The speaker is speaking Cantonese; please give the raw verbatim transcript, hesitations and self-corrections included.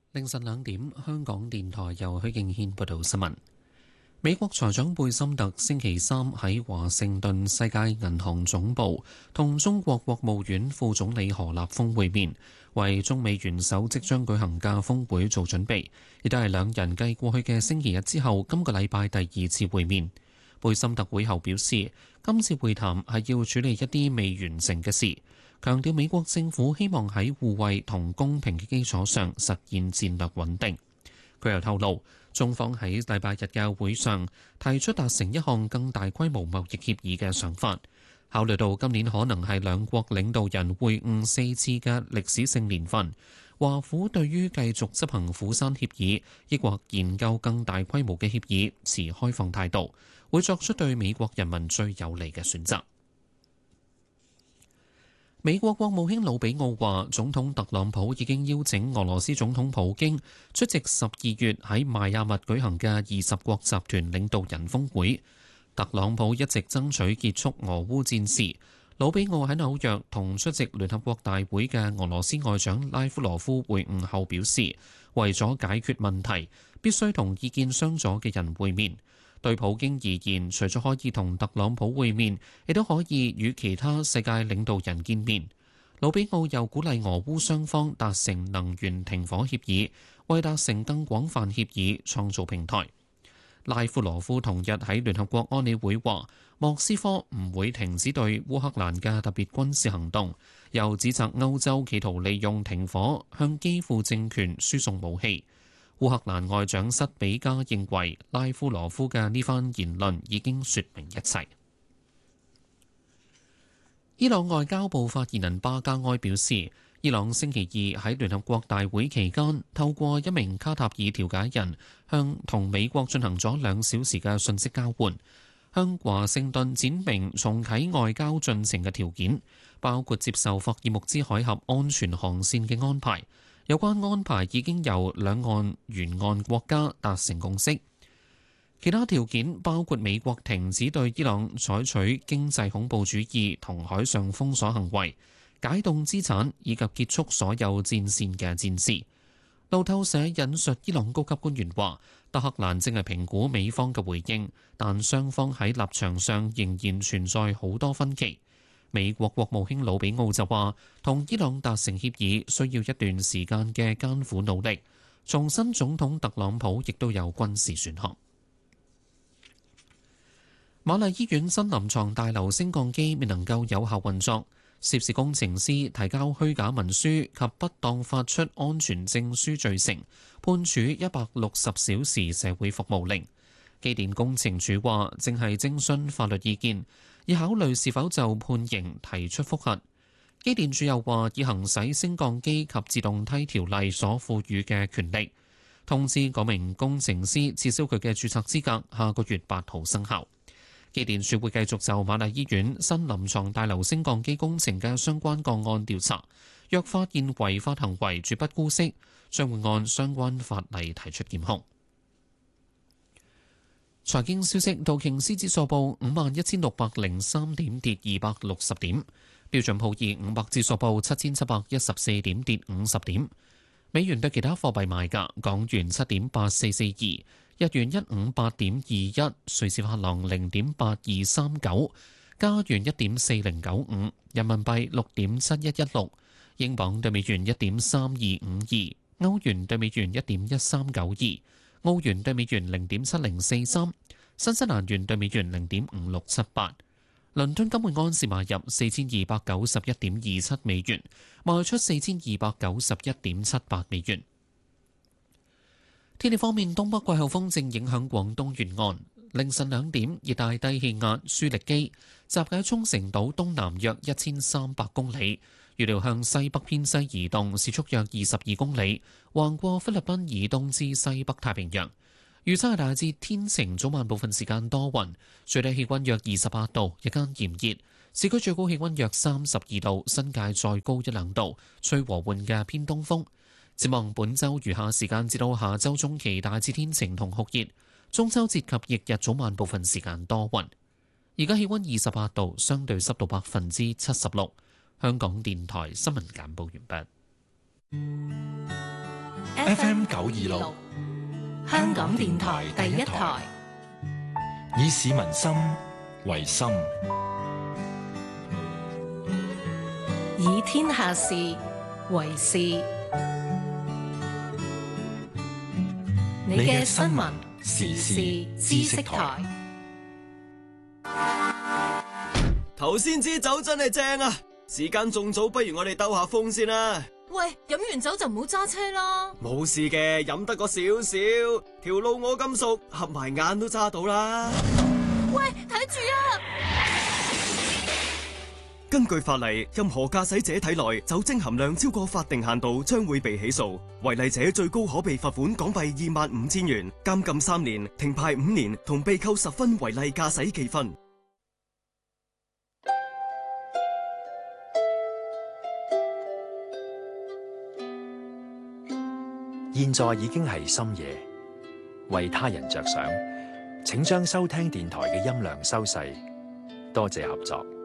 凌晨兩點，香港電台由許敬軒報道新聞。美國財長貝森特星期三喺華盛頓世界銀行總部同中國國務院副總理何立峰會面，為中美元首即將舉行嘅峰會做準備，亦都係兩人繼過去嘅星期日之後，今個禮拜第二次會面。貝森特會後表示，今次會談係要處理一啲未完成嘅事，強調美國政府希望喺互惠同公平嘅基礎上實現戰略穩定。佢又透露，中方喺禮拜日嘅會上提出達成一項更大規模貿易協議嘅想法。考慮到今年可能係兩國領導人會晤四次嘅歷史性年份，華府對於繼續執行釜山協議，抑或研究更大規模嘅協議持開放態度，會作出對美國人民最有利嘅選擇。美國國務卿魯比奧話，總統特朗普已經邀請俄羅斯總統普京出席十二月喺邁阿密舉行嘅二十國集團領導人峰會。特朗普一直爭取結束俄烏戰事。魯比奧喺紐約同出席聯合國大會嘅俄羅斯外長拉夫羅夫會晤後表示，為咗解決問題，必須同意見相左嘅人會面。對普京而言，除咗可以同特朗普會面，亦都可以與其他世界領導人見面。魯比奧又鼓勵俄烏雙方達成能源停火協議，為達成更廣泛協議創造平台。拉夫羅夫同日喺聯合國安理會話，莫斯科唔會停止對烏克蘭嘅特別軍事行動，又指責歐洲企圖利用停火向基輔政權輸送武器。烏克蘭外長塞比加認為，拉夫羅夫嘅呢番言論已經說明一切。伊朗外交部發言人巴加埃表示，伊朗星期二喺聯合國大會期間，透過一名卡塔爾調解人向同美國進行咗兩小時嘅信息交換，向華盛頓展明重啟外交進程嘅條件，包括接受霍爾木茲海峽安全航線嘅安排。有關安排已經由兩岸沿岸國家達成共識，其他條件包括美國停止對伊朗採取經濟恐怖主義同海上封鎖行為，解凍資產以及結束所有戰線嘅戰事。路透社引述伊朗高級官員話，德黑蘭正係評估美方嘅回應，但雙方喺立場上仍然存在好多分歧。美國國務卿魯比奧就話，同伊朗達成協議需要一段時間嘅艱苦努力。重申總統特朗普亦都有軍事選項。瑪麗醫院新臨床大樓升降機未能夠有效運作，涉事工程師提交虛假文書及不當發出安全證書罪成，判處一百六十小時社會服務令。機電工程署話，正係徵詢法律意見，以考慮是否就判刑提出覆核。機電署又話，以行使升降機及自動梯條例所賦予嘅權力，通知嗰名工程師撤銷佢嘅註冊資格，下個月八號生效。機電署會繼續就瑪麗醫院新臨床大樓升降機工程嘅相關個案調查，若發現違法行為，絕不姑息，將會按相關法例提出檢控。財經消息，道瓊斯指數報五萬一千六百零三點，跌二百六十點；標準普爾五百指數報七千七百一十四點，跌五十點。美元對其他貨幣賣價：港元七點八四四二，日元一五八點二一，瑞士法郎零點八二三九，加元一點四零九五，人民幣六點七一一六，英鎊對美元一點三二五二，歐元對美元一點一三九二。澳元對美元零點七零四三，新西蘭元對美元零點五六七八。倫敦金每安士買入四千二百九十一點二七美元，賣出四千二百九十一點七八美元。天氣方面，東北季候風正影響廣東沿岸。凌晨兩點，熱帶低氣壓舒力基集喺沖繩島東南約一千三百公里，預料向西北偏西移動，時速約二十二公里，橫過菲律賓以東至西北太平洋。預測係大致天晴，早晚部分時間多雲，最低氣溫約二十八度，日間炎熱，市區最高氣溫約三十二度，新界再高一兩度，吹和緩嘅偏東風。展望本週餘下時間至到下週中期，大致天晴同酷熱。中秋節及翌日早晚部分時間多雲。而家氣溫二十八度，相對濕度百分之七十六。香港電台新聞簡報完畢。 F M 九二六，香港電台第一台，以市民心為心， 以天下事為事。你嘅新聞時事知識台。 頭先支酒真係正啊！時間仲早，不如我哋兜下風先啦。 喂，飲完酒就唔好揸車啦。 冇事嘅，飲得個少少，條路我咁熟，合埋眼都揸到啦。 喂，睇住啊！ 根據法例，任何駕駛者體內酒精含量超過法定限度，將會被起訴。違例者最高可被罰款港幣二萬五千元、監禁三年、停牌五年，同被扣十分違例駕駛記分。 現在已經係深夜，為他人着想，請將收聽電台嘅音量收細，多謝合作。